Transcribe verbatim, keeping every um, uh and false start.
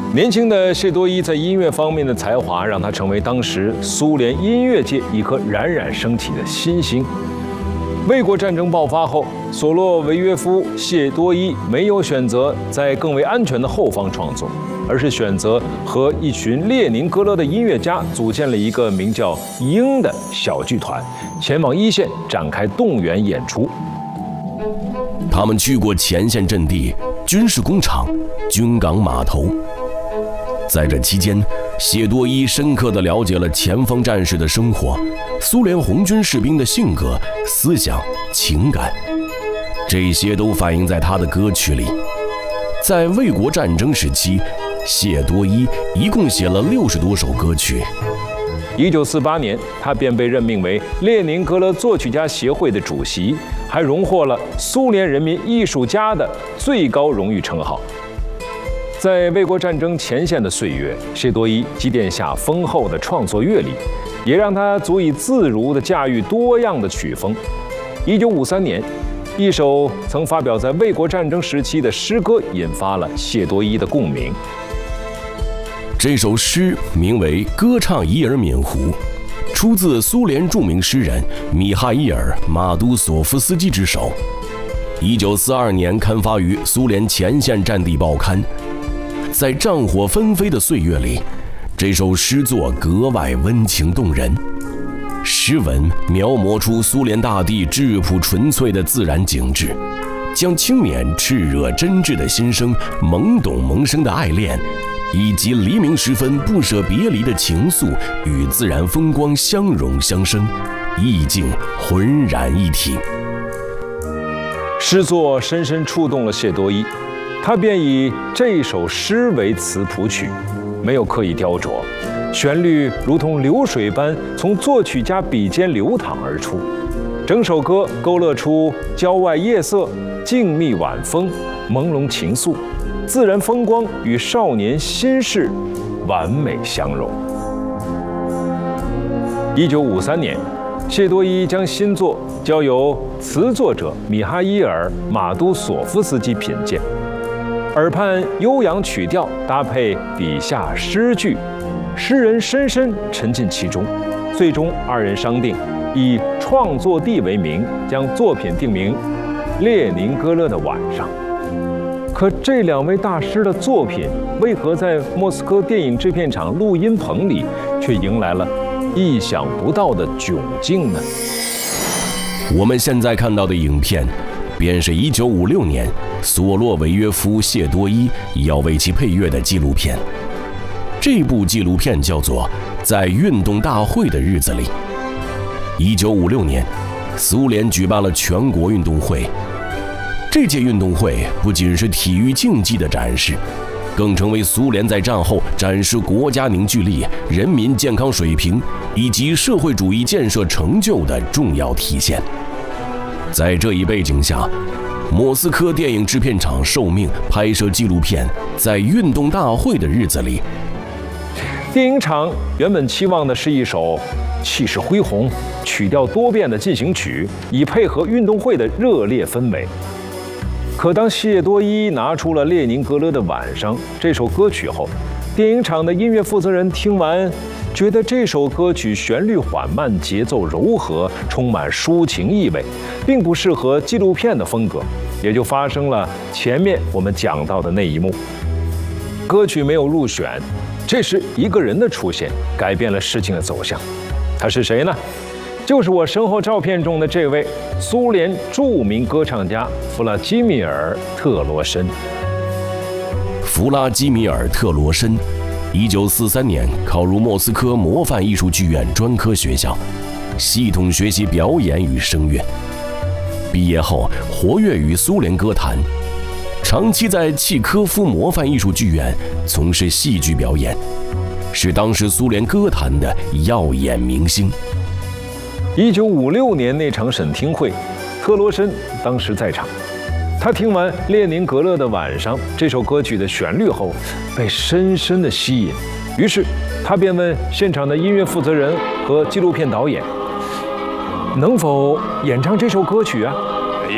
年轻的谢多伊在音乐方面的才华，让他成为当时苏联音乐界一颗冉冉升起的新星。卫国战争爆发后，索洛维约夫、谢多伊没有选择在更为安全的后方创作，而是选择和一群列宁格勒的音乐家组建了一个名叫“鹰”的小剧团，前往一线展开动员演出。 他们去过前线阵地、军事工厂、军港码头。在这期间，谢多伊深刻地了解了前方战士的生活，苏联红军士兵的性格、思想、情感，这些都反映在他的歌曲里。在卫国战争时期，谢多伊一共写了六十多首歌曲。 一九四八年，他便被任命为列宁格勒作曲家协会的主席，还荣获了苏联人民艺术家的最高荣誉称号。在卫国战争前线的岁月，谢多伊积淀下丰厚的创作阅历，也让他足以自如地驾驭多样的曲风。一九五三年，一首曾发表在卫国战争时期的诗歌引发了谢多伊的共鸣。 这首诗名为《歌唱伊尔敏湖》，出自苏联著名诗人米哈伊尔·马都索夫斯基之手。一九四二年刊发于苏联前线战地报刊。在战火纷飞的岁月里，这首诗作格外温情动人。诗文描摹出苏联大地质朴纯粹的自然景致，将青年炽热真挚的心声、懵懂萌生的爱恋，以及黎明时分不舍别离的情愫与自然风光相融相生，意境浑然一体。 诗作深深触动了谢多伊，他便以这首诗为词谱曲，没有刻意雕琢，旋律如同流水般从作曲家笔尖流淌而出。整首歌勾勒出郊外夜色、静谧晚风、朦胧情愫、自然风光与少年心事完美相融。一九五三年，谢多伊将新作交由词作者米哈伊尔·马都索夫斯基品鉴。耳畔悠扬曲调搭配笔下诗句，诗人深深沉浸其中。最终二人商定，以创作地为名，将作品定名《列宁格勒的晚上》。可这两位大师的作品，为何在莫斯科电影制片厂录音棚里，却迎来了意想不到的窘境呢？ 我们现在看到的影片，便是一九五六年索洛维约夫谢多伊要为其配乐的纪录片。这部纪录片叫做《在运动大会的日子里》。一九五六年，苏联举办了全国运动会。这届运动会不仅是体育竞技的展示，更成为苏联在战后展示国家凝聚力、人民健康水平以及社会主义建设成就的重要体现。在这一背景下，莫斯科电影制片厂受命拍摄纪录片《在运动大会的日子里》。 电影厂原本期望的是一首气势恢宏、曲调多变的进行曲，以配合运动会的热烈氛围。可当谢多伊拿出了《列宁格勒的晚上》这首歌曲后，电影厂的音乐负责人听完，觉得这首歌曲旋律缓慢、节奏柔和，充满抒情意味，并不适合纪录片的风格，也就发生了前面我们讲到的那一幕。歌曲没有入选，这时一个人的出现改变了事情的走向。他是谁呢？就是我身后照片中的这位苏联著名歌唱家弗拉基米尔·特罗申。 弗拉基米尔·特罗申一九四三年考入莫斯科模范艺术剧院专科学校，系统学习表演与声乐。毕业后活跃于苏联歌坛，长期在契科夫模范艺术剧院从事戏剧表演，是当时苏联歌坛的耀眼明星。 一九五六年那场审听会，特罗申当时在场。他听完《列宁格勒的晚上》这首歌曲的旋律后，被深深的吸引。于是，他便问现场的音乐负责人和纪录片导演：“能否演唱这首歌曲啊？”